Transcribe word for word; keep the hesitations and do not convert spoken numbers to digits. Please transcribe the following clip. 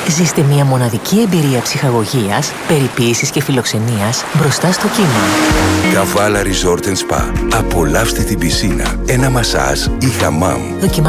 Ζήστε μια μοναδική εμπειρία ψυχαγωγίας, περιποίησης και φιλοξενίας μπροστά στο κοινό. Καβάλα Resort and Spa. Απολαύστε την πισίνα, ένα μασάζ ή χαμάμ.